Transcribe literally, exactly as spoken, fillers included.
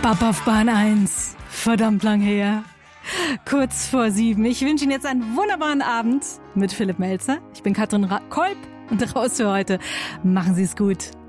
Ab auf Bahn eins. Verdammt lang her. Kurz vor sieben. Ich wünsche Ihnen jetzt einen wunderbaren Abend mit Philipp Melzer. Ich bin Katrin Ra- Kolb und raus für heute. Machen Sie es gut.